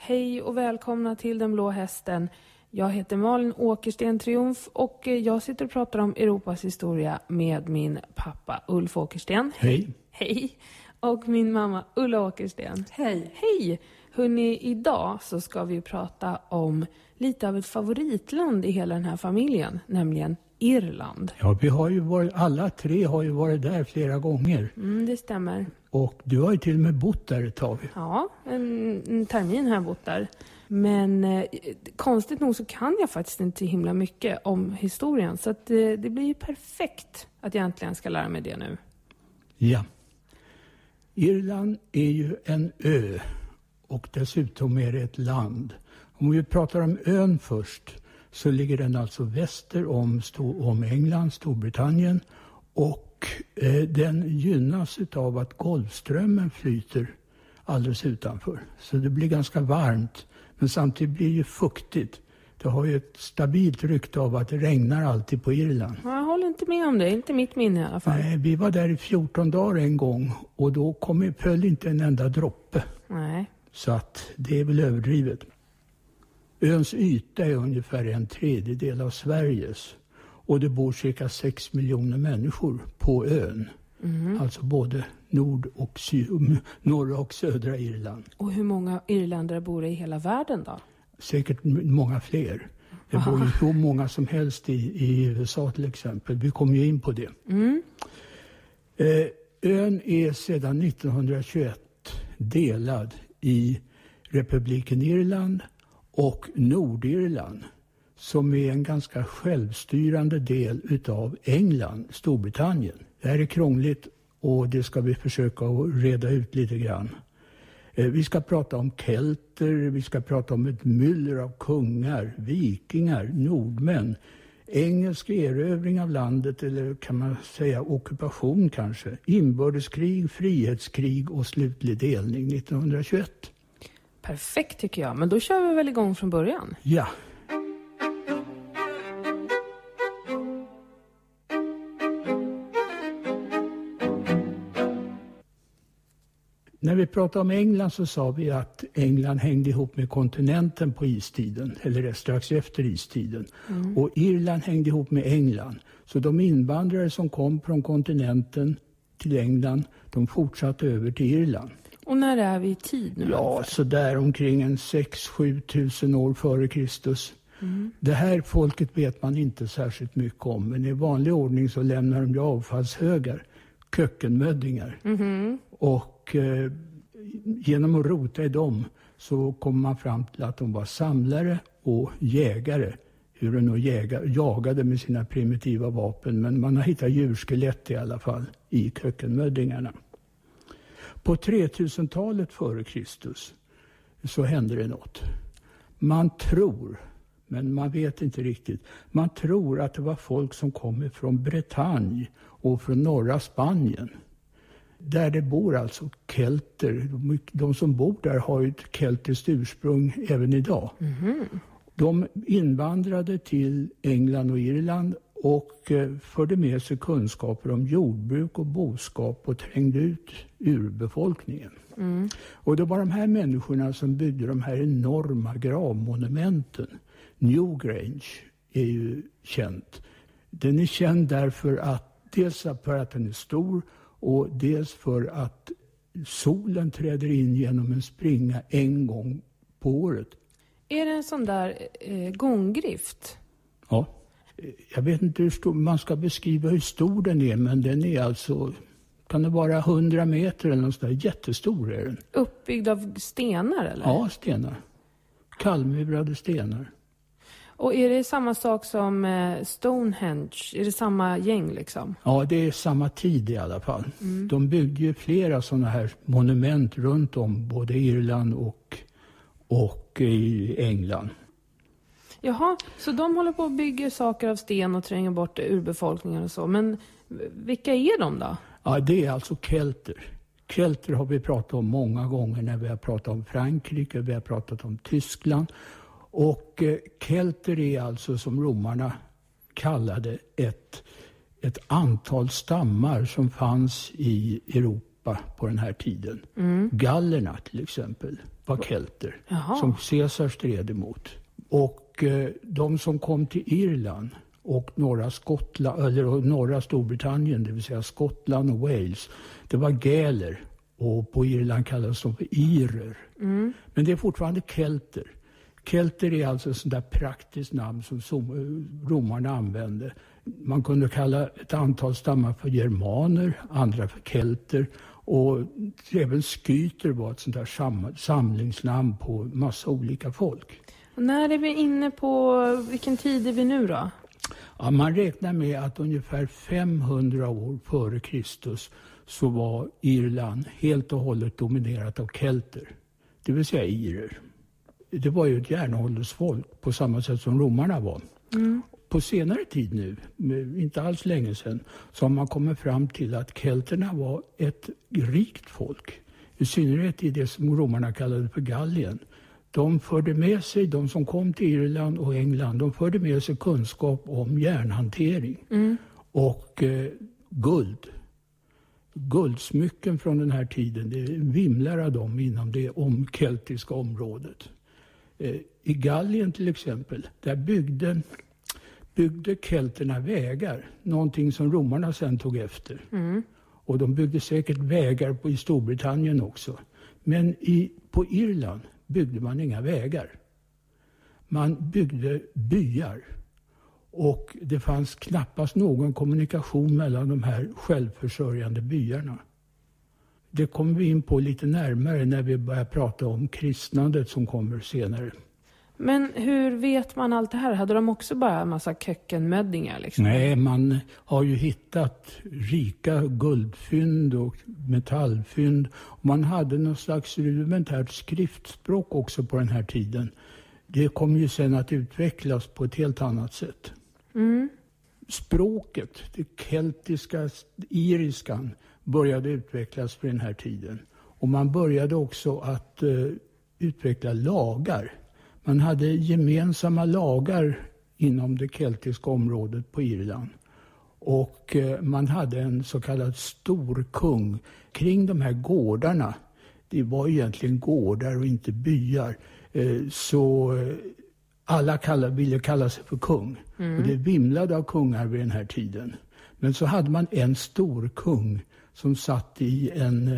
Hej och välkomna till Den blå hästen. Jag heter Malin Åkersten Triumf och jag sitter och pratar om Europas historia med min pappa Ulf Åkersten. Hej. Hej. Och min mamma Ulla Åkersten. Hej. Hej. Hörrni, idag så ska vi prata om lite av ett favoritland i hela den här familjen, nämligen Irland. Ja, vi har ju varit, alla tre har ju varit där flera gånger. Det stämmer. Och du har ju till och med bott där ett tag. Ja, en termin har jag bott där. Men konstigt nog så kan jag faktiskt inte himla mycket om historien. Så att, det blir ju perfekt att jag äntligen ska lära mig det nu. Ja. Irland är ju en ö och dessutom är det ett land. Om vi pratar om ön först så ligger den alltså väster om England, Storbritannien. Och den gynnas av att Golfströmmen flyter alldeles utanför. Så det blir ganska varmt, men samtidigt blir det ju fuktigt. Det har ju ett stabilt rykte av att det regnar alltid på Irland. Jag håller inte med om det, inte mitt minne i alla fall. Nej, vi var där i 14 dagar en gång och då föll inte en enda droppe. Nej. Så att det är väl överdrivet. Öns yta är ungefär 1/3 av Sveriges. Och det bor cirka 6 miljoner människor på ön. Alltså både norra och södra Irland. Och hur många irländare bor det i hela världen då? Säkert många fler. Det bor ju så många som helst i USA till exempel. Vi kommer ju in på det. Ön är sedan 1921 delad i republiken Irland och Nordirland, som är en ganska självstyrande del utav England, Storbritannien. Det här är krångligt och det ska vi försöka att reda ut lite grann. Vi ska prata om kelter, vi ska prata om ett myller av kungar, vikingar, nordmän, engelsk erövring av landet, eller kan man säga ockupation kanske, inbördeskrig, frihetskrig och slutlig delning 1921. Perfekt tycker jag, men då kör vi väl igång från början? Ja. När vi pratade om England så sa vi att England hängde ihop med kontinenten på istiden, eller strax efter istiden. Och Irland hängde ihop med England. Så de invandrare som kom från kontinenten till England, de fortsatte över till Irland. Och när är vi i tid nu? Ja, så där omkring 6-7 tusen år före Kristus. Det här folket vet man inte särskilt mycket om, men i vanlig ordning så lämnar de ju avfallshögar, kökkenmöddingar. Och genom att rota i dem så kommer man fram till att de var samlare och jägare. Hur de nog jagade med sina primitiva vapen, men man har hittat djurskelett i alla fall i kökkenmöddingarna. På 3000-talet före Kristus så hände det något. Man tror, men man vet inte riktigt. Man tror att det var folk som kommer från Bretagne och från norra Spanien. Där det bor alltså kelter. De som bor där har ju ett keltiskt ursprung även idag. De invandrade till England och Irland och förde med sig kunskaper om jordbruk och boskap och trängde ut urbefolkningen. Och det var de här människorna som byggde de här enorma gravmonumenten. Newgrange är ju känt. Den är känd därför att dels för att den är stor och dels för att solen träder in genom en springa en gång på året. Är det en sån där gånggrift? Ja. Jag vet inte hur stor, man ska beskriva hur stor den är, men den är alltså, kan det vara 100 meter eller något sådär, jättestor är den. Uppbyggd av stenar eller? Ja, stenar. Kallmurade stenar. Och är det samma sak som Stonehenge? Är det samma gäng liksom? Ja, det är samma tid i alla fall. De byggde ju flera sådana här monument runt om, både i Irland och i England. Jaha, så de håller på att bygga saker av sten och tränger bort urbefolkningen och så. Men vilka är de då? Ja, det är alltså kelter. Kelter har vi pratat om många gånger när vi har pratat om Frankrike, vi har pratat om Tyskland. Och kelter är alltså, som romarna kallade, ett antal stammar som fanns i Europa Europa på den här tiden. Gallerna till exempel var kelter som Caesar stred emot. Och de som kom till Irland och norra Storbritannien, det vill säga Skottland och Wales, det var gaeler. Och på Irland kallas de för irer. Men det är fortfarande kelter. Kelter är alltså ett sånt där praktiskt namn som romarna använde. Man kunde kalla ett antal stammar för germaner, andra för kelter. Och även skyter var ett sånt där samlingsnamn på massa olika folk. Och när är vi inne på, vilken tid är vi nu då? Ja, man räknar med att ungefär 500 år före Kristus så var Irland helt och hållet dominerat av kelter. Det vill säga irer. Det var ju ett järnåldersfolk på samma sätt som romarna var. På senare tid nu, inte alls länge sedan, så har man kommit fram till att kelterna var ett rikt folk. I synnerhet i det som romarna kallade för Gallien. De förde med sig, de som kom till Irland och England, de förde med sig kunskap om järnhantering och guld. Guldsmycken från den här tiden, det vimlar av dem inom det keltiska området. I Gallien till exempel, där byggde kelterna vägar, någonting som romarna sen tog efter. Och de byggde säkert vägar i Storbritannien också. Men på Irland byggde man inga vägar. Man byggde byar. Och det fanns knappast någon kommunikation mellan de här självförsörjande byarna. Det kommer vi in på lite närmare när vi börjar prata om kristnandet som kommer senare. Men hur vet man allt det här? Hade de också bara en massa kökkenmöddingar? Liksom? Nej, man har ju hittat rika guldfynd och metallfynd. Man hade någon slags rudimentärt skriftspråk också på den här tiden. Det kommer ju sen att utvecklas på ett helt annat sätt. Språket, det keltiska, iriskan, började utvecklas på den här tiden. Och man började också att utveckla lagar. Man hade gemensamma lagar inom det keltiska området på Irland. Och man hade en så kallad storkung kring de här gårdarna. Det var egentligen gårdar och inte byar. Så alla ville kalla sig för kung. Och det vimlade av kungar vid den här tiden. Men så hade man en stor kung som satt i en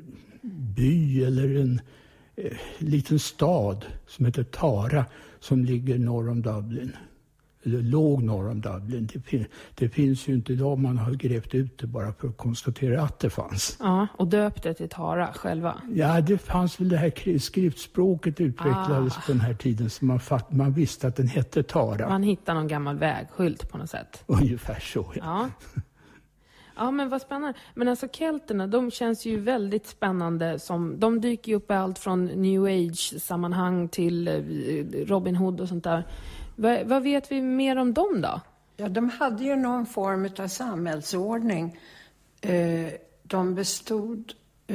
by eller en liten stad som heter Tara som ligger norr om Dublin. Eller låg norr om Dublin. Det finns ju inte idag, man har grävt ut det bara för att konstatera att det fanns. Ja, och döpte till Tara själva? Ja, det fanns väl det här skriftspråket utvecklades på den här tiden så man visste att den hette Tara. Man hittade någon gammal vägskylt på något sätt. Ungefär så, ja. Ja, men vad spännande. Men alltså kelterna, de känns ju väldigt spännande. De dyker ju upp i allt från New Age-sammanhang till Robin Hood och sånt där. Vad vet vi mer om dem då? Ja, de hade ju någon form av samhällsordning. De bestod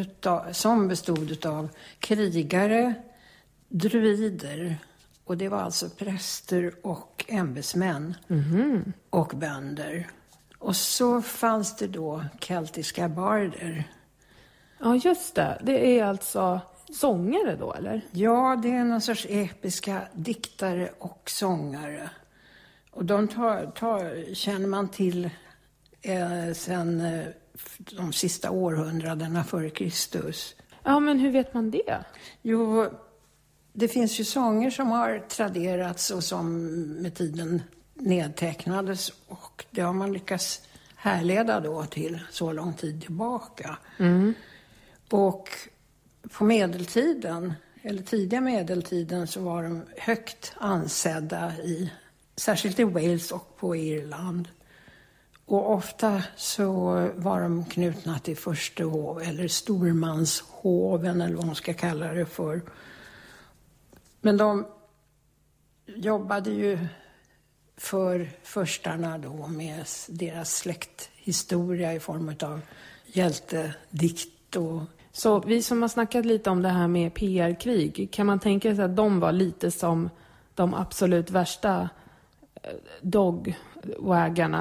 av krigare, druider. Och det var alltså präster och ämbetsmän och bönder. Och så fanns det då keltiska barder. Ja, just det. Det är alltså sångare då, eller? Ja, det är någon sorts episka diktare och sångare. Och de känner man till sen de sista århundradena före Kristus. Ja, men hur vet man det? Jo, det finns ju sånger som har traderats och som med tiden nedtecknades och det har man lyckats härleda då till så lång tid tillbaka. Och på medeltiden, eller tidiga medeltiden, så var de högt ansedda särskilt i Wales och på Irland. Och ofta så var de knutna till förstehov eller stormanshoven eller vad man ska kalla det för. Men de jobbade ju för förstarna då med deras släkthistoria i form av hjältedikt. Så vi som har snackat lite om det här med PR-krig, kan man tänka sig att de var lite som de absolut värsta dogwaggarna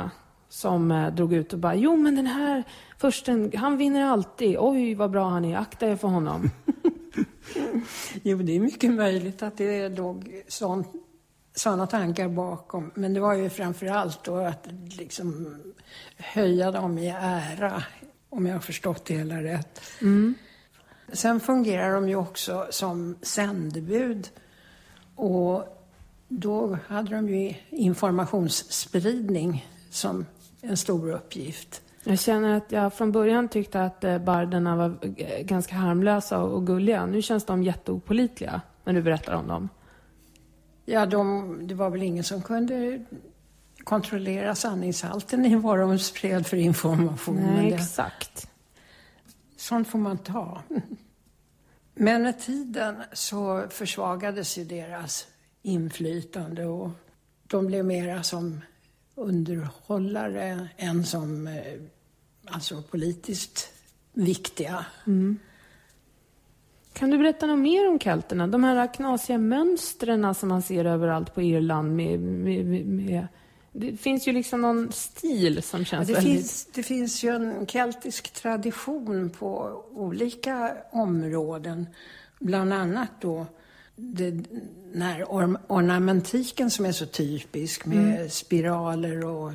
som drog ut och bara, jo men den här försten, han vinner alltid. Oj vad bra han är, akta er för honom. Jo, det är mycket möjligt att det låg sådana tankar bakom. Men det var ju framförallt då att liksom höja dem i ära, om jag har förstått det hela rätt. Mm. Sen fungerar de ju också som sändebud. Och då hade de ju informationsspridning som en stor uppgift. Jag känner att jag från början tyckte att barderna var ganska harmlösa och gulliga. Nu känns de jätteopålitliga när du berättar om dem. Ja, det var väl ingen som kunde kontrollera sanningshalten i vad de spred för information. Nej, exakt. Sånt får man ta. Men med tiden så försvagades ju deras inflytande och de blev mera som underhållare än som alltså politiskt viktiga. Mm. Kan du berätta något mer om kelterna? De här knasiga mönstren som man ser överallt på Irland med det finns ju liksom någon stil som känns det finns ju en keltisk tradition på olika områden. Bland annat då den här ornamentiken som är så typisk med spiraler och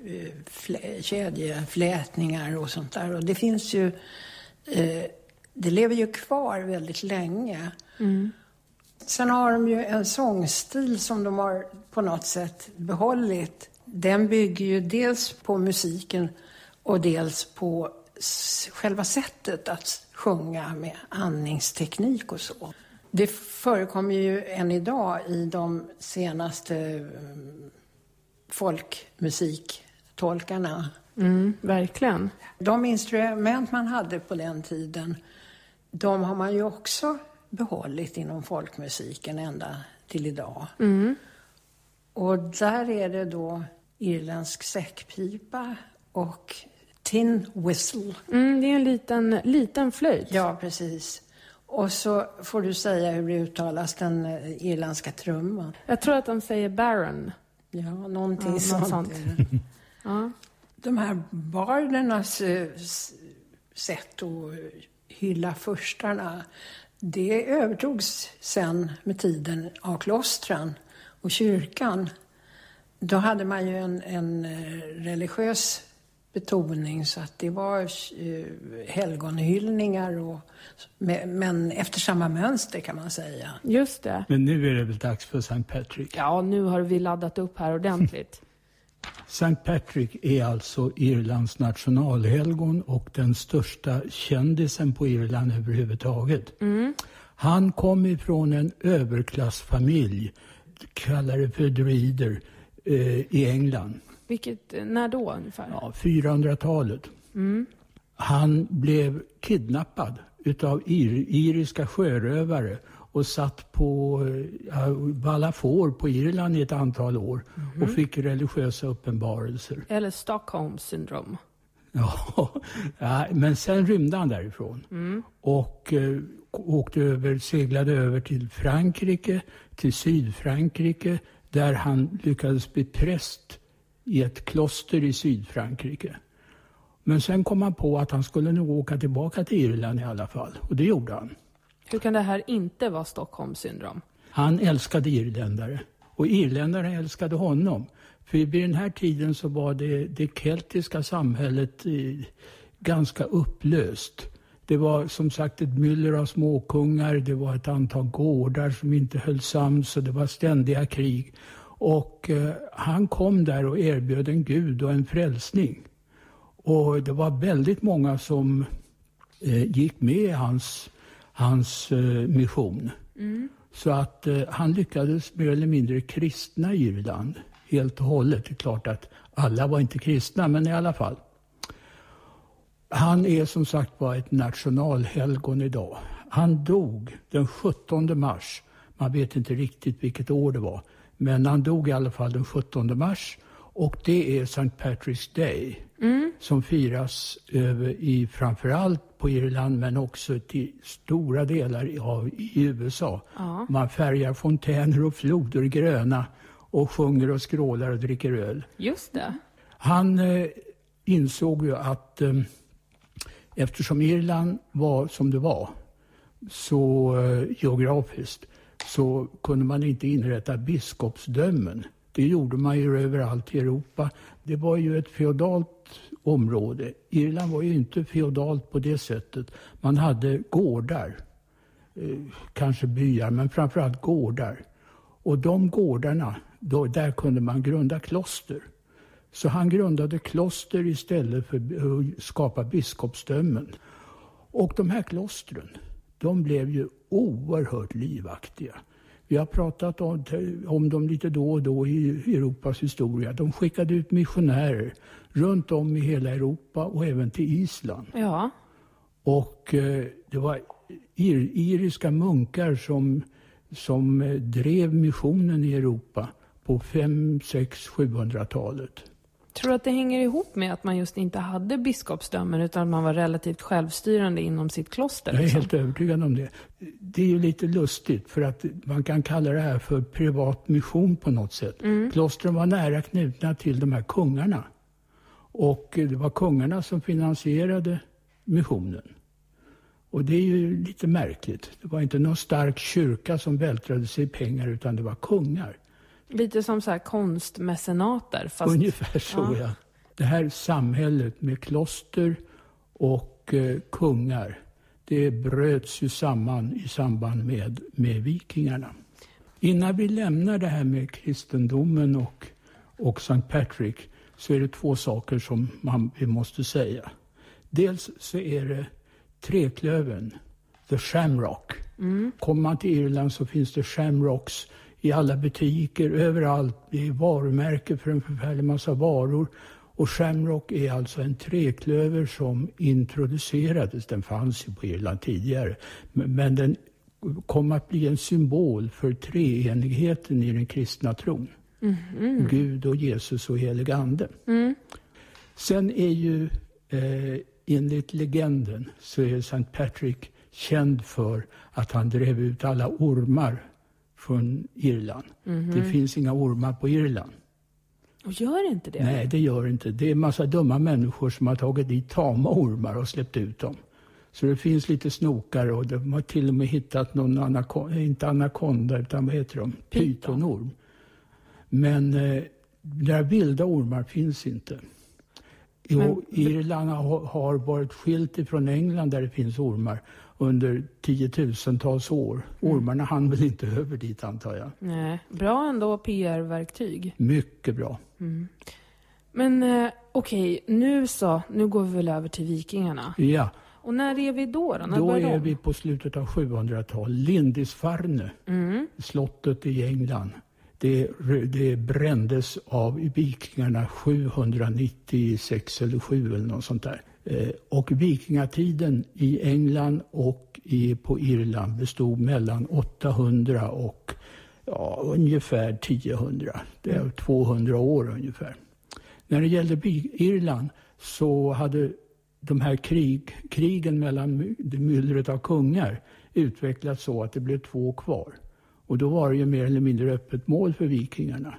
kedjeflätningar och sånt där. Och det finns ju, det lever ju kvar väldigt länge. Mm. Sen har de ju en sångstil som de har på något sätt behållit. Den bygger ju dels på musiken och dels på själva sättet att sjunga med andningsteknik och så. Det förekommer ju än idag i de senaste folkmusiktolkarna. Verkligen. De instrument man hade på den tiden, de har man ju också behållit inom folkmusiken ända till idag. Mm. Och där är det då irländsk säckpipa och tin whistle. Det är en liten flöjt. Ja, precis. Och så får du säga hur det uttalas, den irländska trumman. Jag tror att de säger baron. Ja, någonting sånt. Ja. De här bardernas sätt att hylla förstarna, det övertogs sen med tiden av klostren och kyrkan. Då hade man ju en religiös betoning, så att det var helgonhyllningar men efter samma mönster kan man säga. Just det. Men nu är det väl dags för St. Patrick. Ja, nu har vi laddat upp här ordentligt. St. Patrick är alltså Irlands nationalhelgon och den största kändisen på Irland överhuvudtaget. Mm. Han kom ifrån en överklassfamilj, kallar det för druider, i England. När då ungefär? Ja, 400-talet. Mm. Han blev kidnappad utav iriska sjörövare och satt på Balafår på Irland i ett antal år och fick religiösa uppenbarelser. Eller Stockholm syndrom. Ja, men sen rymde han därifrån och seglade över till Frankrike, till Sydfrankrike, där han lyckades bli präst i ett kloster i Sydfrankrike. Men sen kom han på att han skulle nog åka tillbaka till Irland i alla fall. Och det gjorde han. Hur kan det här inte vara Stockholm syndrom? Han älskade irländare. Och irländare älskade honom. För vid den här tiden så var det keltiska samhället ganska upplöst. Det var som sagt ett myller av småkungar. Det var ett antal gårdar som inte höll sams. Och det var ständiga krig. Och han kom där och erbjöd en gud och en frälsning. Och det var väldigt många som gick med i hans mission. Mm. Så att han lyckades mer eller mindre kristna Irland helt och hållet. Det är klart att alla var inte kristna, men i alla fall. Han är som sagt bara ett nationalhelgon idag. Han dog den 17 mars. Man vet inte riktigt vilket år det var. Men han dog i alla fall den 17 mars. Och det är St. Patrick's Day. Som firas framförallt på Irland men också till stora delar i USA. Ja. Man färgar fontäner och floder gröna och sjunger och skrålar och dricker öl. Just det. Han insåg ju att eftersom Irland var som det var så geografiskt så kunde man inte inrätta biskopsdömen. Det gjorde man ju överallt i Europa. Det var ju ett feodalt område. Irland var ju inte feodalt på det sättet. Man hade gårdar, kanske byar, men framförallt gårdar. Och de gårdarna, där kunde man grunda kloster. Så han grundade kloster istället för att skapa biskopsdömen. Och de här klostren, de blev ju oerhört livaktiga. Vi har pratat om dem lite då och då i Europas historia. De skickade ut missionärer runt om i hela Europa och även till Island. Ja. Och det var iriska munkar som drev missionen i Europa på 500-, 600-, 700-talet. Tror du att det hänger ihop med att man just inte hade biskopsdömen utan att man var relativt självstyrande inom sitt kloster? Jag är helt övertygad om det. Det är ju lite lustigt för att man kan kalla det här för privat mission på något sätt. Klostren var nära knutna till de här kungarna. Och det var kungarna som finansierade missionen. Och det är ju lite märkligt. Det var inte någon stark kyrka som vältrade sig i pengar utan det var kungar. Lite som så här konstmecenater. Fast... Ungefär så, ja. Det här samhället med kloster och kungar, det bröts ju samman i samband med vikingarna. Innan vi lämnar det här med kristendomen och St. Patrick så är det två saker som vi måste säga. Dels så är det träklöven, the shamrock. Kommer man till Irland så finns det shamrocks i alla butiker, överallt. Det är varumärke för en förfärlig massa varor. Och shamrock är alltså en träklöver som introducerades. Den fanns ju på Irland tidigare. Men den kom att bli en symbol för treenigheten i den kristna tron. Gud och Jesus och helig ande. Sen är ju enligt legenden så är St. Patrick känd för att han drev ut alla ormar från Irland. Det finns inga ormar på Irland. Och gör inte det? Nej, det gör inte. Det är en massa dumma människor som har tagit dit tama ormar och släppt ut dem. Så det finns lite snokar och de har till och med hittat någon inte anakonda utan vad heter de? Pytonorm. Men där vilda ormar finns inte. Irland har varit skilt ifrån England där det finns ormar under 10-tusentals år. Ormarna hann väl inte över dit antar jag. Nej, bra ändå PR-verktyg. Mycket bra. Men okej, nu går vi väl över till vikingarna. Ja. Och när är vi då? Då är vi på slutet av 700-talet. Lindisfarne, slottet i England. Det brändes av vikingarna 796 eller 7 eller något sånt där. Och vikingatiden i England och på Irland bestod mellan 800 och ungefär 1000. Det är 200 år ungefär. När det gällde Irland så hade de här krigen mellan det myllret av kungar utvecklats så att det blev 2 kvar. Och då var det ju mer eller mindre öppet mål för vikingarna.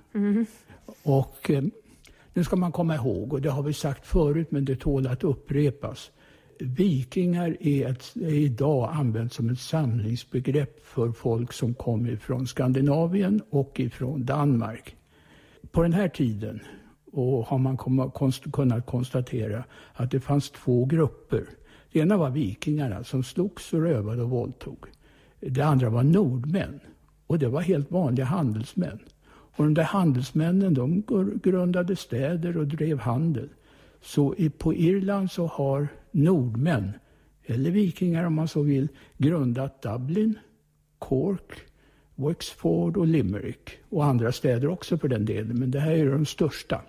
Och nu ska man komma ihåg, och det har vi sagt förut men det tål att upprepas. Vikingar är idag använt som ett samlingsbegrepp för folk som kommer från Skandinavien och ifrån Danmark. På den här tiden har man kunnat konstatera att det fanns 2 grupper. Det ena var vikingarna som slogs och rövade och våldtog. Det andra var nordmän. Och det var helt vanliga handelsmän. Och de där handelsmännen de grundade städer och drev handel. Så på Irland så har nordmän, eller vikingar om man så vill, grundat Dublin, Cork, Wexford och Limerick. Och andra städer också för den delen, men det här är de största.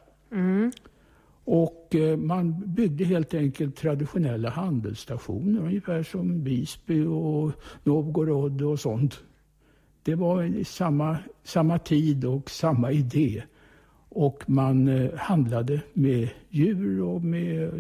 Och man byggde helt enkelt traditionella handelsstationer, ungefär som Visby och Novgorod och sånt. Det var samma tid och samma idé. Och man handlade med djur och med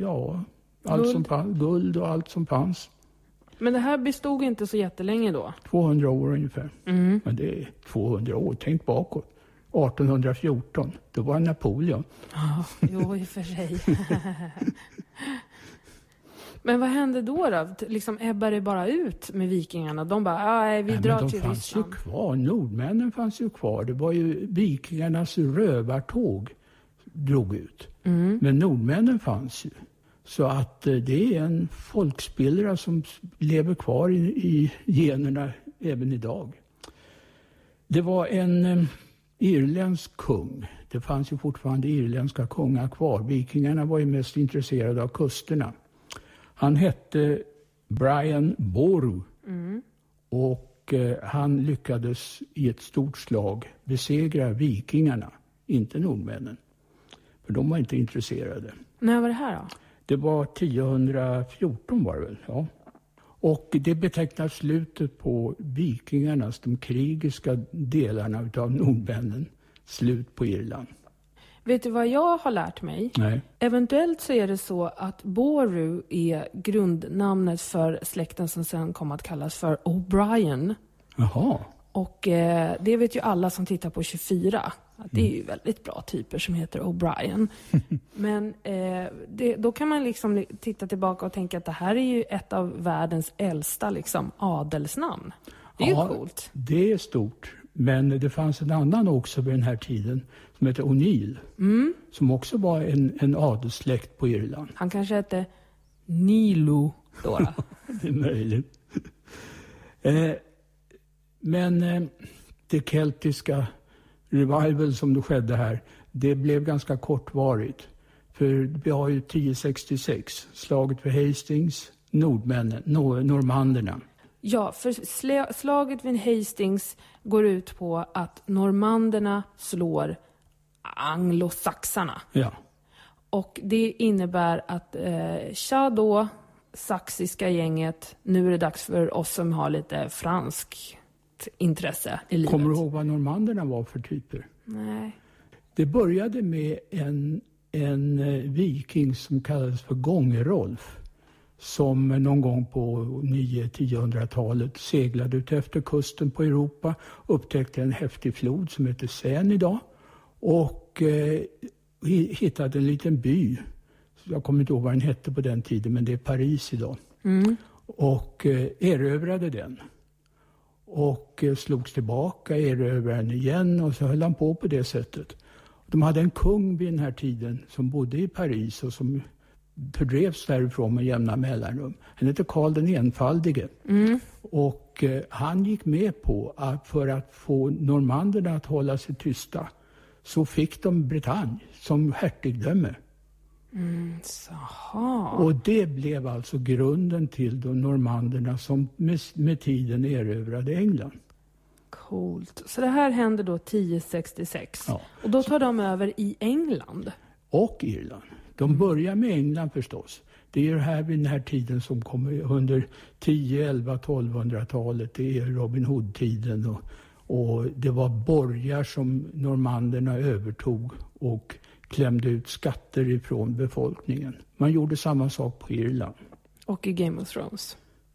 guld och allt som fanns. Men det här bestod inte så jättelänge då? 200 år ungefär. Men det är 200 år, tänk bakåt. 1814. Då var Napoleon. Ja, jo i och för sig. Men vad hände då? Liksom ebbade det bara ut med vikingarna? De bara, nej, vi drar till Ryssland. De fanns ju kvar. Nordmännen fanns ju kvar. Det var ju vikingarnas rövartåg drog ut. Men nordmännen fanns ju. Så att det är en folkspillra som lever kvar i generna även idag. Det var en irländsk kung. Det fanns ju fortfarande irländska kungar kvar. Vikingarna var ju mest intresserade av kusterna. Han hette Brian Boru. Och han lyckades i ett stort slag besegra vikingarna, inte nordmännen. För de var inte intresserade. När var det här då? Det var 1014 var det väl, ja. Och det betecknar slutet på vikingarnas, de krigiska delarna av nordmännen, slut på Irland. Vet du vad jag har lärt mig? Nej. Eventuellt så är det så att Boru är grundnamnet för släkten som sen kom att kallas för O'Brien. Jaha. Och det vet ju alla som tittar på 24. Att det är ju väldigt bra typer som heter O'Brien. Men då kan man liksom titta tillbaka och tänka att det här är ju ett av världens äldsta liksom, adelsnamn. Det är ju coolt. Det är stort. Men det fanns en annan också vid den här tiden som heter O'Neill. Som också var en adelssläkt på Irland. Han kanske hette Nilu då. Det är möjligt. Men det keltiska revival som då skedde här, det blev ganska kortvarigt. För vi har ju 1066, slaget för Hastings, normanderna. Ja, för slaget vid Hastings går ut på att normanderna slår anglosaxarna. Ja. Och det innebär att då saxiska gänget, nu är det dags för oss som har lite franskt intresse i livet. Kommer du ihåg vad normanderna var för typer? Nej. Det började med en viking som kallades för Gångerolf. Som någon gång på 900-1000-talet seglade ut efter kusten på Europa. Upptäckte en häftig flod som heter Seine idag. Och hittade en liten by. Jag kommer inte ihåg vad den hette på den tiden, men det är Paris idag. Och erövrade den. Och slogs tillbaka, erövrade den igen och så höll han på det sättet. De hade en kung vid den här tiden som bodde i Paris och som fördrevs därifrån med jämna mellanrum. Han hette Karl den enfaldige. Och han gick med på att för att få normanderna att hålla sig tysta så fick de Bretagne som hertigdöme. Och det blev alltså grunden till de normanderna som med tiden erövrade England. Coolt. Så det här händer då 1066. Ja. Och då tar de över i England. Och Irland. De börjar med England förstås. Det är här vid den här tiden som kommer under 10, 11, 1200-talet. Det är Robin Hood-tiden och det var borgar som normanderna övertog och klämde ut skatter ifrån befolkningen. Man gjorde samma sak på Irland. Och i Game of Thrones.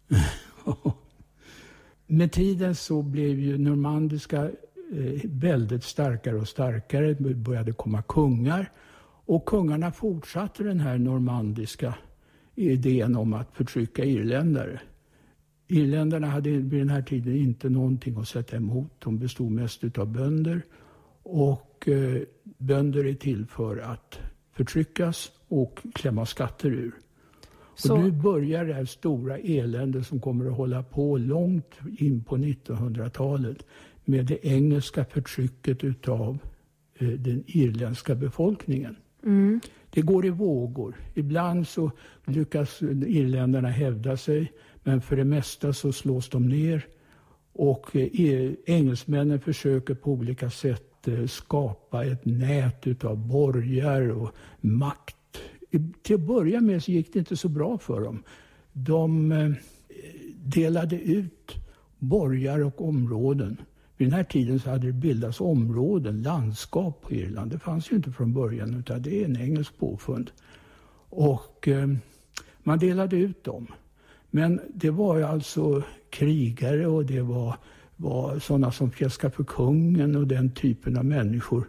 Med tiden så blev ju normandiska väldigt starkare och starkare. Det började komma kungar. Och kungarna fortsatte den här normandiska idén om att förtrycka irländare. Irländarna hade vid den här tiden inte någonting att sätta emot. De bestod mest av bönder. Och bönder är till för att förtryckas och klämma skatter ur. Och nu börjar det här stora elände som kommer att hålla på långt in på 1900-talet med det engelska förtrycket utav den irländska befolkningen. Det går i vågor. Ibland så lyckas irländarna hävda sig, men för det mesta så slås de ner. Och engelsmännen försöker på olika sätt skapa ett nät utav borgar och makt. Till att börja med så gick det inte så bra för dem. De delade ut borgar och områden. Vid den här tiden så hade det bildats områden, landskap på Irland. Det fanns ju inte från början utan det är en engelsk påfund. Och man delade ut dem. Men det var ju alltså krigare och det var var sådana som fjäskade för kungen och den typen av människor.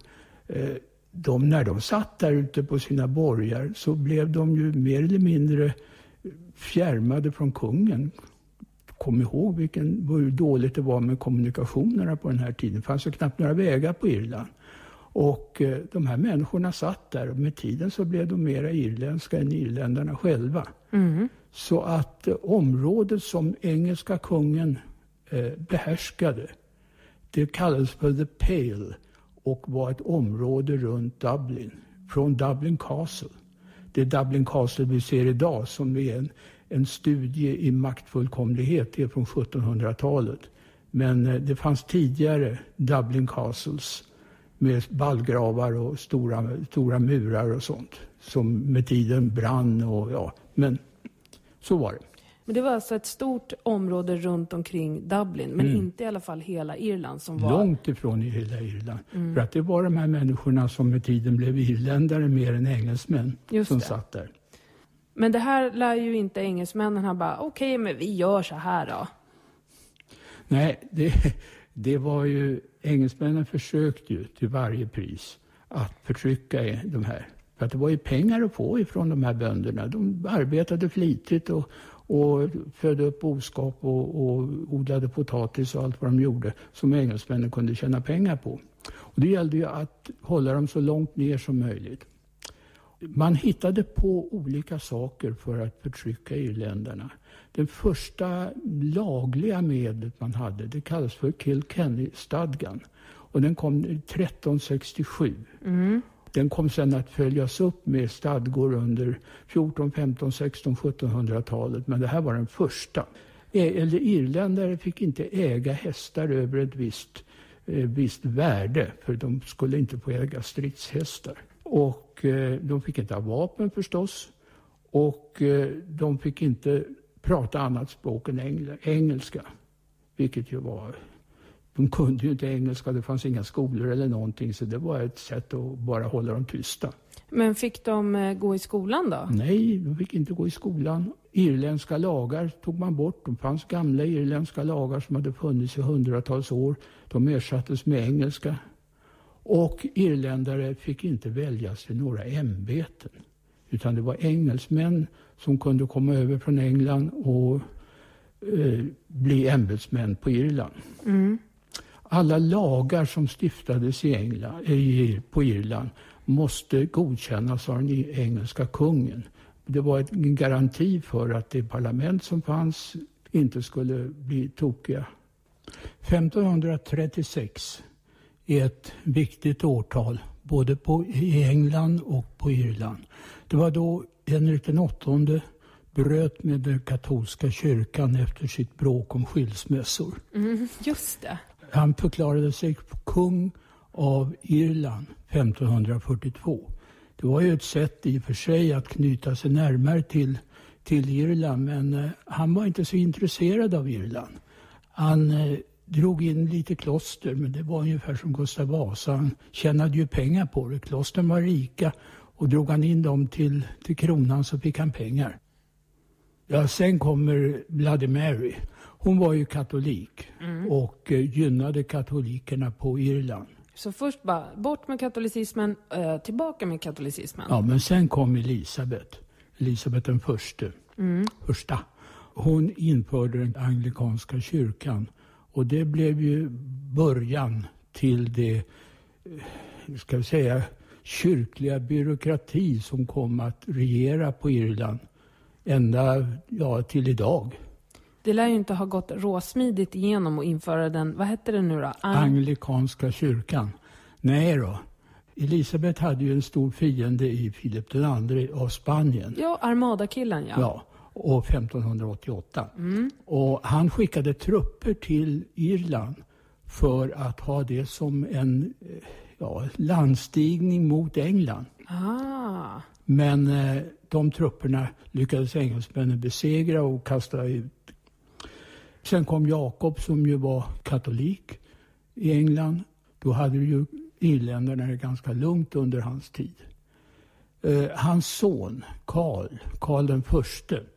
När de satt där ute på sina borgar så blev de ju mer eller mindre fjärmade från kungen. Kom ihåg hur dåligt det var med kommunikationerna på den här tiden. Det fanns ju knappt några vägar på Irland. Och de här människorna satt där och med tiden så blev de mera irländska än irländarna själva. Mm. Så att området som engelska kungen behärskade, det kallades för The Pale och var ett område runt Dublin, från Dublin Castle. Det är Dublin Castle vi ser idag som är en studie i maktfullkomlighet, det är från 1700-talet. Men det fanns tidigare Dublin Castles med vallgravar och stora murar och sånt som med tiden brann men så var det. Men det var alltså ett stort område runt omkring Dublin, men inte i alla fall hela Irland som var... Långt ifrån i hela Irland. För att det var de här människorna som med tiden blev irländare mer än engelsmän som satt där. Men det här lär ju inte engelsmännen ha bara, okej, men vi gör så här då. Nej, det var ju, engelsmännen försökte ju till varje pris att förtrycka de här. För att det var ju pengar att få ifrån de här bönderna. De arbetade flitigt och födde upp boskap och odlade potatis och allt vad de gjorde som engelsmännen kunde tjäna pengar på. Och det gällde ju att hålla dem så långt ner som möjligt. Man hittade på olika saker för att förtrycka irländarna. Den första lagliga medlet man hade, det kallas för Kilkenny-stadgan. Och den kom 1367. Mm. Den kom sedan att följas upp med stadgor under 14, 15, 16, 1700-talet. Men det här var den första. Irländare fick inte äga hästar över ett visst värde. För de skulle inte få äga stridshästar. Och de fick inte ha vapen förstås. Och de fick inte prata annat språk än engelska. Vilket ju var... De kunde ju inte engelska, det fanns inga skolor eller någonting. Så det var ett sätt att bara hålla dem tysta. Men fick de gå i skolan då? Nej, de fick inte gå i skolan. Irländska lagar tog man bort. Det fanns gamla irländska lagar som hade funnits i hundratals år. De ersattes med engelska. Och irländare fick inte väljas till några ämbeten. Utan det var engelsmän som kunde komma över från England och bli ämbetsmän på Irland. Mm. Alla lagar som stiftades på Irland måste godkännas av den engelska kungen. Det var en garanti för att det parlament som fanns inte skulle bli tokiga. 1536 är ett viktigt årtal både i England och på Irland. Det var då Henrik VIII bröt med den katolska kyrkan efter sitt bråk om skilsmässor. Just det. Han förklarade sig kung av Irland 1542. Det var ju ett sätt i och för sig att knyta sig närmare till Irland, men han var inte så intresserad av Irland. Han drog in lite kloster, men det var ungefär som Gustav Vasa. Han tjänade ju pengar på det. Klostren var rika och drog han in dem till kronan så fick han pengar. Ja, sen kommer Bloody Mary. Hon var ju katolik och gynnade katolikerna på Irland. Så först bara bort med katolicismen, tillbaka med katolicismen. Ja, men sen kom Elisabeth den första. Hon införde den anglikanska kyrkan. Och det blev ju början till det, ska vi säga, kyrkliga byråkrati som kom att regera på Irland ända till idag. Det lär ju inte ha gått råsmidigt igenom och införa den, vad hette det nu då? Anglikanska kyrkan. Nej då. Elisabeth hade ju en stor fiende i Filip II av Spanien. Ja, Armada-killen, ja. Ja, och 1588. Och han skickade trupper till Irland för att ha det som en landstigning mot England. Ah. Men de trupperna lyckades engelsmännen besegra och kasta ut. Sen kom Jakob som ju var katolik i England. Då hade ju irländarna det ganska lugnt under hans tid. Hans son Karl den förste,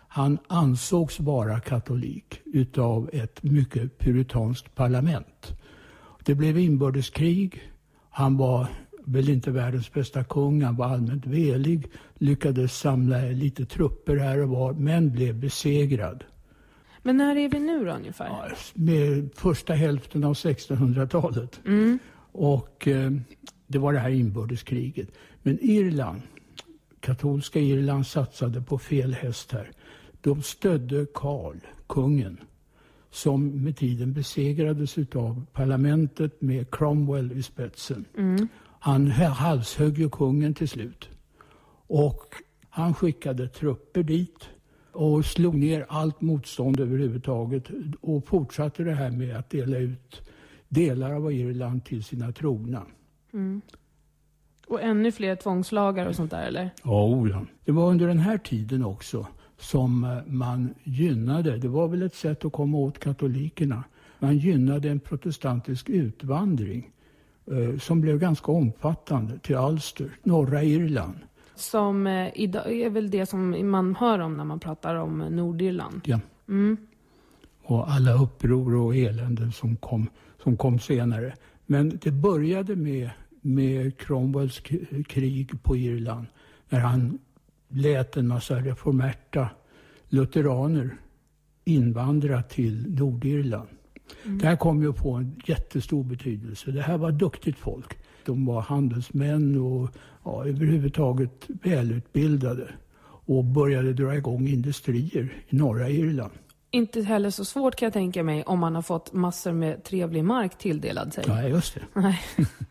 Han ansågs vara katolik utav ett mycket puritanskt parlament. Det blev inbördeskrig. Han var väl inte världens bästa kung, han var allmänt velig, lyckades samla lite trupper här och var, men blev besegrad. Men när är vi nu då ungefär? Ja, med första hälften av 1600-talet. Och det var det här inbördeskriget. Men Irland, katolska Irland, satsade på fel häst här. De stödde Karl, kungen, som med tiden besegrades av parlamentet med Cromwell i spetsen. Han halshögg ju kungen till slut. Och han skickade trupper dit och slog ner allt motstånd överhuvudtaget och fortsatte det här med att dela ut delar av Irland till sina trogna. Och ännu fler tvångslagar och sånt där, eller? Ja. Det var under den här tiden också som man gynnade, det var väl ett sätt att komma åt katolikerna, man gynnade en protestantisk utvandring som blev ganska omfattande till Ulster, norra Irland. Som idag är väl det som man hör om när man pratar om Nordirland. Ja. Och alla uppror och eländen som kom senare. Men det började med Cromwells krig på Irland, när han lät en massa reformerta lutheraner invandra till Nordirland. Det här kom ju att få en jättestor betydelse. Det här var duktigt folk. De var handelsmän och överhuvudtaget välutbildade och började dra igång industrier i norra Irland. Inte heller så svårt kan jag tänka mig om man har fått massor med trevlig mark tilldelad sig. Nej, just det. Nej.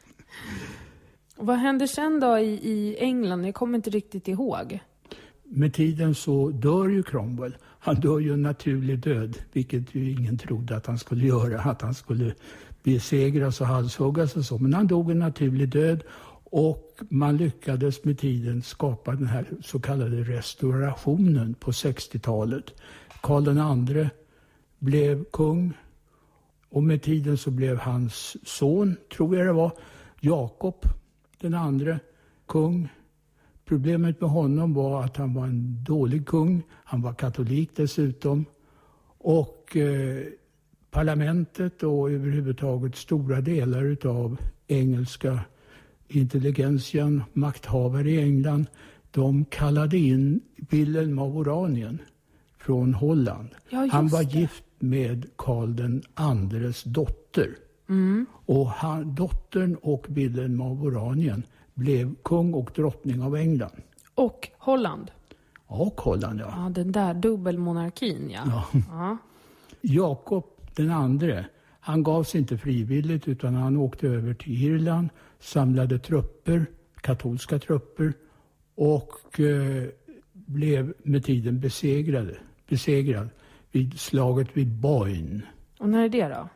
Vad händer sen då i England? Jag kommer inte riktigt ihåg. Med tiden så dör ju Cromwell. Han dör ju en naturlig död, vilket ju ingen trodde att han skulle göra. Att han skulle besegras och halshuggas och så. Men han dog en naturlig död och man lyckades med tiden skapa den här så kallade restaurationen på 60-talet. Karl II blev kung och med tiden så blev hans son, tror jag det var, Jakob den andre kung. Problemet med honom var att han var en dålig kung. Han var katolik dessutom. Och parlamentet och överhuvudtaget stora delar av engelska intelligentian, makthavare i England, de kallade in Wilhelm av Oranien från Holland. Ja, han var gift med Karl den andres dotter. Och dottern och Wilhelm av Oranien blev kung och drottning av England. Och Holland. Och Holland, ja. Ja, den där dubbelmonarkin, ja. Jakob den andre, han gav sig inte frivilligt utan han åkte över till Irland, samlade trupper, katolska trupper och blev med tiden besegrad vid slaget vid Boyne. Och när är det då?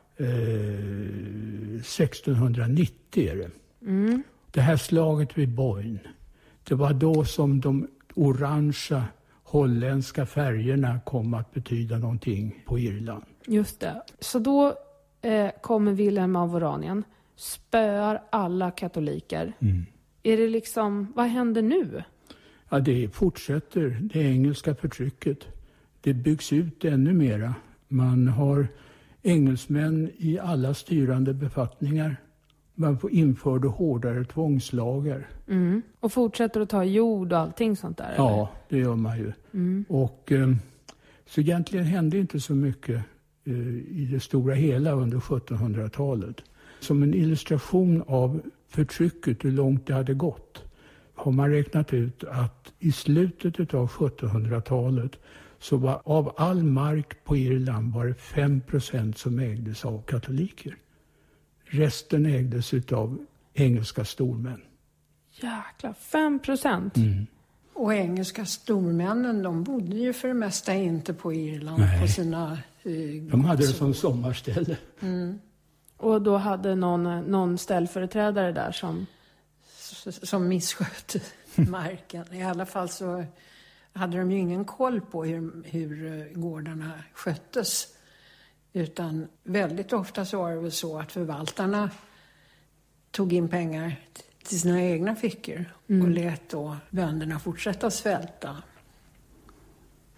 1690 är det. Det här slaget vid Boyne, det var då som de orangea holländska färgerna kom att betyda någonting på Irland. Just det. Så då kommer Wilhelm av Oranien, spöar alla katoliker. Är det liksom, vad händer nu? Ja, det fortsätter, det engelska förtrycket. Det byggs ut ännu mera. Man har engelsmän i alla styrande befattningar. Man införde hårdare tvångslagar. Och fortsätter att ta jord och allting sånt där? Ja, eller? det gör man ju. Och så egentligen hände inte så mycket i det stora hela under 1700-talet. Som en illustration av förtrycket, hur långt det hade gått, har man räknat ut att i slutet av 1700-talet så var av all mark på Irland var det 5% som ägdes av katoliker. Resten ägdes av engelska stormän. Jäklar, 5%? Och engelska stormännen, de bodde ju för det mesta inte på Irland. Nej. På sina de hade det som sommarställe. Och då hade någon ställföreträdare där som misskötte marken. I alla fall så hade de ju ingen koll på hur gårdarna sköttes. Utan väldigt ofta så var det väl så att förvaltarna tog in pengar till sina egna fickor och lät då bönderna fortsätta svälta.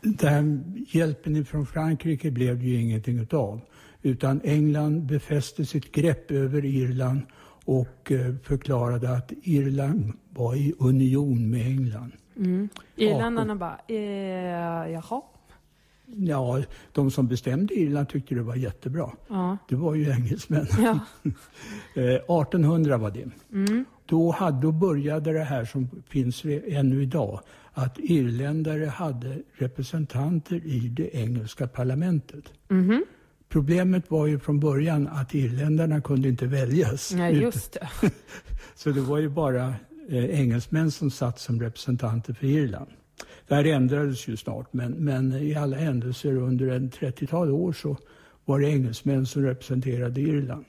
Den hjälpen från Frankrike blev ju ingenting utav. Utan England befäste sitt grepp över Irland och förklarade att Irland var i union med England. Irländarna bara, jaha. Ja, de som bestämde Irland tyckte det var jättebra. Ja. Det var ju engelsmän. Ja. 1800 var det. Då började det här som finns ännu idag. Att irländare hade representanter i det engelska parlamentet. Problemet var ju från början att irländarna kunde inte väljas. Ja, just det. Så det var ju bara engelsmän som satt som representanter för Irland. Det här ändrades ju snart, men i alla händelser under en 30-tal år så var det engelsmän som representerade Irland.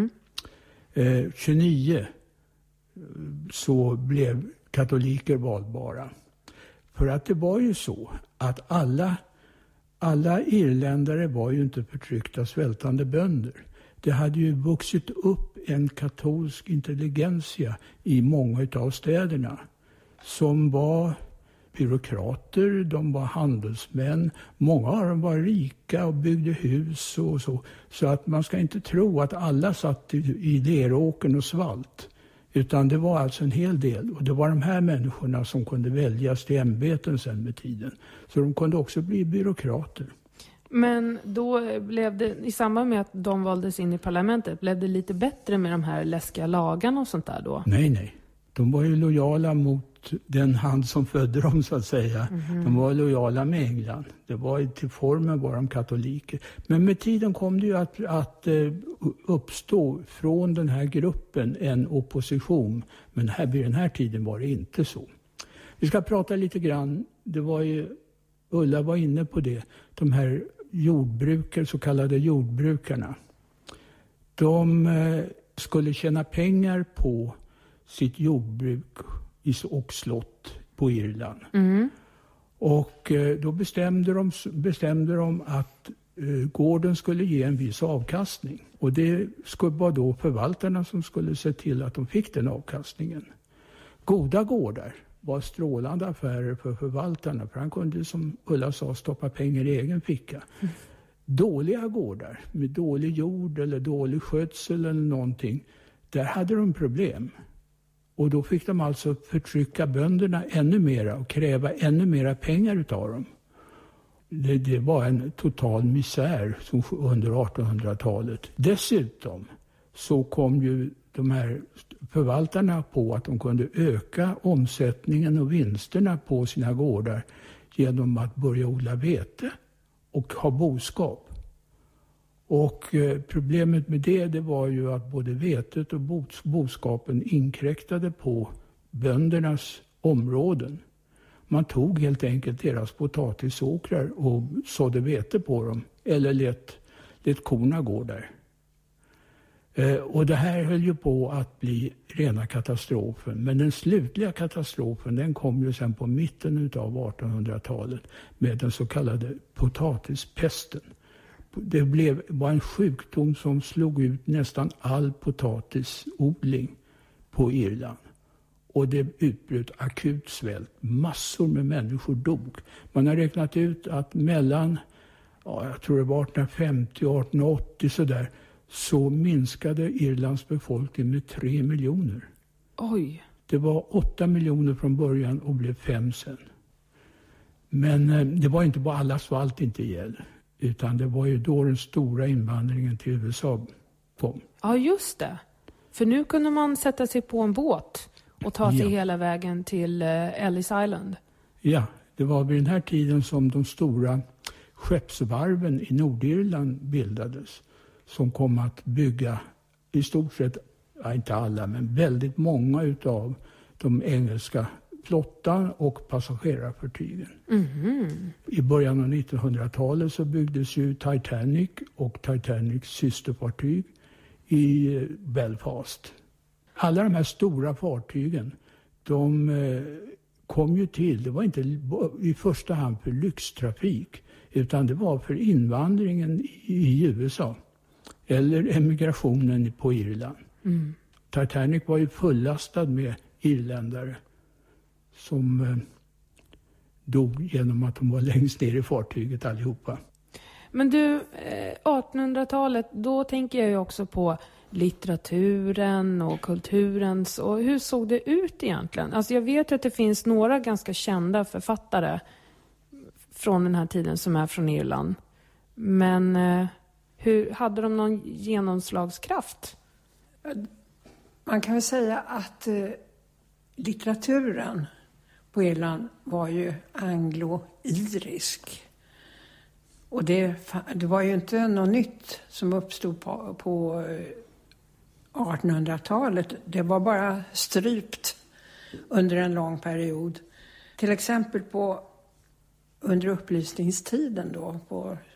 29 så blev katoliker valbara. För att det var ju så att alla irländare var ju inte förtryckta svältande bönder. Det hade ju vuxit upp en katolsk intelligensia i många av städerna som var byråkrater, de var handelsmän. Många av dem var rika och byggde hus och så. Så att man ska inte tro att alla satt i leråkern och svalt. Utan det var alltså en hel del. Och det var de här människorna som kunde väljas till ämbeten sen med tiden. Så de kunde också bli byråkrater. Men då blev det, i samband med att de valdes in i parlamentet, blev det lite bättre med de här läskiga lagarna och sånt där då? Nej. De var ju lojala mot den hand som födde dem så att säga. De var lojala med England. Det var till formen var de katoliker. Men med tiden kom det ju att uppstå från den här gruppen en opposition. Men vid den här tiden var det inte så. Vi ska prata lite grann. Det var ju, Ulla var inne på det. De här så kallade jordbrukarna. De skulle tjäna pengar på sitt jordbruk och slott på Irland. Och då bestämde de att gården skulle ge en viss avkastning. Och det var då förvaltarna som skulle se till att de fick den avkastningen. Goda gårdar var strålande affärer för förvaltarna. För han kunde, som Ulla sa, stoppa pengar i egen ficka. Dåliga gårdar med dålig jord eller dålig skötsel eller någonting. Där hade de problem. Och då fick de alltså förtrycka bönderna ännu mera och kräva ännu mera pengar utav dem. Det var en total misär under 1800-talet. Dessutom så kom ju de här förvaltarna på att de kunde öka omsättningen och vinsterna på sina gårdar genom att börja odla vete och ha boskap. Och problemet med det var ju att både vetet och boskapen inkräktade på böndernas områden. Man tog helt enkelt deras potatisåkrar och sådde vete på dem eller lät korna gå där. Och det här höll ju på att bli rena katastrofen. Men den slutliga katastrofen den kom ju sen på mitten av 1800-talet med den så kallade potatispesten. Det var en sjukdom som slog ut nästan all potatisodling på Irland. Och det utbröt akut svält. Massor med människor dog. Man har räknat ut att mellan, jag tror det var 1850 och 1880 sådär, så minskade Irlands befolkning med 3 miljoner. Oj! Det var 8 miljoner från början och blev 5 sen. Men det var inte bara alla svalt inte ihjäl. Utan det var ju då den stora invandringen till USA kom. Ja, just det. För nu kunde man sätta sig på en båt och ta sig hela vägen till Ellis Island. Ja, det var vid den här tiden som de stora skeppsvarven i Nordirland bildades. Som kom att bygga i stort sett, inte alla, men väldigt många utav de engelska flottan och passagerarfartygen. I början av 1900-talet så byggdes ju Titanic och Titanics systerfartyg i Belfast. Alla de här stora fartygen, de kom ju till, det var inte i första hand för lyxtrafik utan det var för invandringen i USA eller emigrationen på Irland. Titanic var ju fullastad med irländare som dog genom att de var längst ner i fartyget allihopa. Men du, 1800-talet, då tänker jag ju också på litteraturen och kulturens. Och hur såg det ut egentligen? Alltså jag vet att det finns några ganska kända författare från den här tiden som är från Irland. Men hade de någon genomslagskraft? Man kan väl säga att litteraturen på Irland var ju anglo-irisk. Och det var ju inte något nytt som uppstod på 1800-talet. Det var bara strypt under en lång period. Till exempel under upplysningstiden då, på